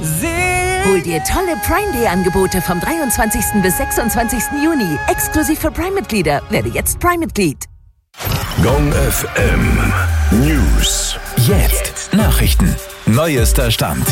Hol dir tolle Prime Day Angebote vom 23. bis 26. Juni. Exklusiv für Prime-Mitglieder. Werde jetzt Prime-Mitglied. Gong FM News. Jetzt Nachrichten. Neuester Stand.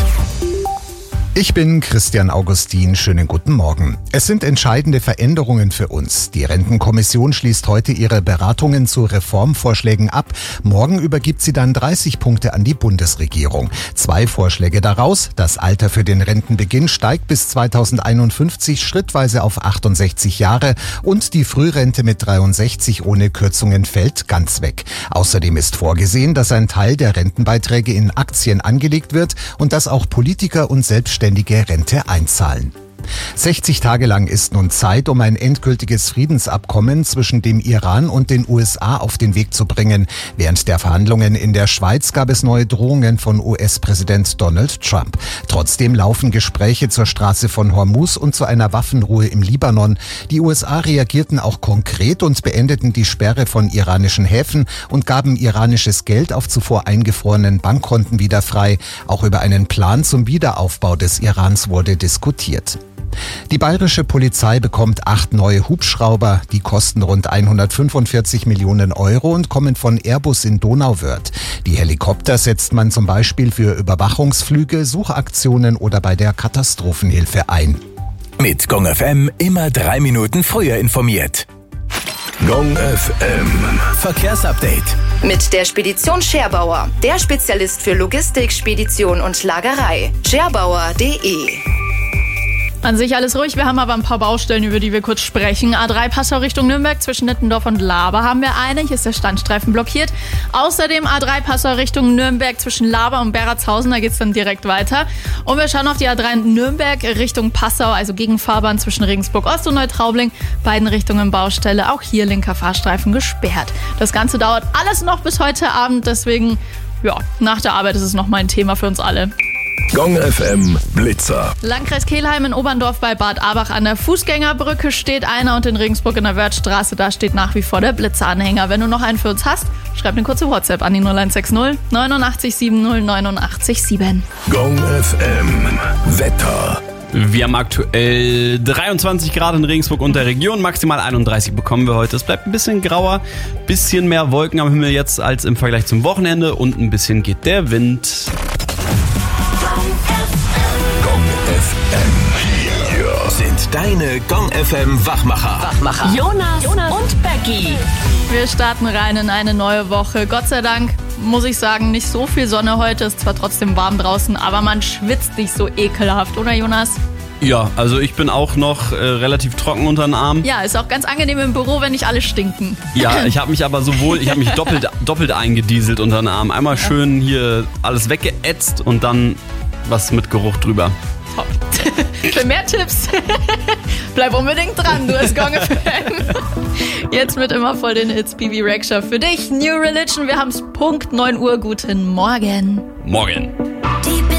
Ich bin Christian Augustin. Schönen guten Morgen. Es sind entscheidende Veränderungen für uns. Die Rentenkommission schließt heute ihre Beratungen zu Reformvorschlägen ab. Morgen übergibt sie dann 30 Punkte an die Bundesregierung. 2 Vorschläge daraus: Das Alter für den Rentenbeginn steigt bis 2051 schrittweise auf 68 Jahre und die Frührente mit 63 ohne Kürzungen fällt ganz weg. Außerdem ist vorgesehen, dass ein Teil der Rentenbeiträge in Aktien angelegt wird und dass auch Politiker und Selbstständige Rente einzahlen. 60 Tage lang ist nun Zeit, um ein endgültiges Friedensabkommen zwischen dem Iran und den USA auf den Weg zu bringen. Während der Verhandlungen in der Schweiz gab es neue Drohungen von US-Präsident Donald Trump. Trotzdem laufen Gespräche zur Straße von Hormuz und zu einer Waffenruhe im Libanon. Die USA reagierten auch konkret und beendeten die Sperre von iranischen Häfen und gaben iranisches Geld auf zuvor eingefrorenen Bankkonten wieder frei. Auch über einen Plan zum Wiederaufbau des Irans wurde diskutiert. Die bayerische Polizei bekommt 8 neue Hubschrauber. Die kosten rund 145 Millionen Euro und kommen von Airbus in Donauwörth. Die Helikopter setzt man zum Beispiel für Überwachungsflüge, Suchaktionen oder bei der Katastrophenhilfe ein. Mit Gong FM immer 3 Minuten früher informiert. Gong FM Verkehrsupdate. Mit der Spedition Scherbauer, der Spezialist für Logistik, Spedition und Lagerei. Scherbauer.de. An sich alles ruhig, wir haben aber ein paar Baustellen, über die wir kurz sprechen. A3 Passau Richtung Nürnberg zwischen Nittendorf und Laber haben wir eine. Hier ist der Standstreifen blockiert. Außerdem A3 Passau Richtung Nürnberg zwischen Laber und Beratshausen, da geht's dann direkt weiter. Und wir schauen auf die A3 Nürnberg Richtung Passau, also Gegenfahrbahn zwischen Regensburg Ost und Neutraubling. Beiden Richtungen Baustelle, auch hier linker Fahrstreifen gesperrt. Das Ganze dauert alles noch bis heute Abend, deswegen, ja, nach der Arbeit ist es noch mal ein Thema für uns alle. Gong FM Blitzer. Landkreis Kelheim in Oberndorf bei Bad Abach an der Fußgängerbrücke steht einer und in Regensburg in der Wörthstraße, da steht nach wie vor der Blitzeranhänger. Wenn du noch einen für uns hast, schreib eine kurze WhatsApp an die 0160 89 70 89 7. Gong FM Wetter. Wir haben aktuell 23 Grad in Regensburg und der Region, maximal 31 bekommen wir heute. Es bleibt ein bisschen grauer, bisschen mehr Wolken am Himmel jetzt als im Vergleich zum Wochenende und ein bisschen geht der Wind. Gong FM. Hier sind deine Gong FM Wachmacher. Jonas und Becky. Wir starten rein in eine neue Woche. Gott sei Dank, muss ich sagen, nicht so viel Sonne heute. Ist zwar trotzdem warm draußen, aber man schwitzt nicht so ekelhaft, oder Jonas? Ja, also ich bin auch noch relativ trocken unter den Armen. Ja, ist auch ganz angenehm im Büro, wenn nicht alle stinken. Ja, ich habe mich aber doppelt eingedieselt unter den Armen. Einmal schön hier alles weggeätzt und dann was mit Geruch drüber. Top. Für mehr Tipps bleib unbedingt dran, du hast Gong FM. Jetzt mit immer voll den Hits, Bibi Rexha für dich. New Religion, wir haben's Punkt 9 Uhr. Guten Morgen. Morgen.